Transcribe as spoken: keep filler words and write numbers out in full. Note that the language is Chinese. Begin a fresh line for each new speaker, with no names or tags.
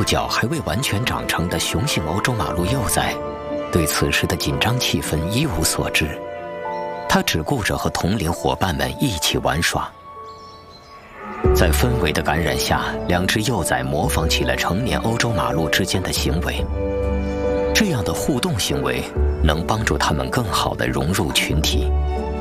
脚还未完全长成的雄性欧洲马鹿幼崽，对此时的紧张气氛一无所知，它只顾着和同龄伙伴们一起玩耍。在氛围的感染下，两只幼崽模仿起了成年欧洲马鹿之间的行为。这样的互动行为能帮助它们更好地融入群体。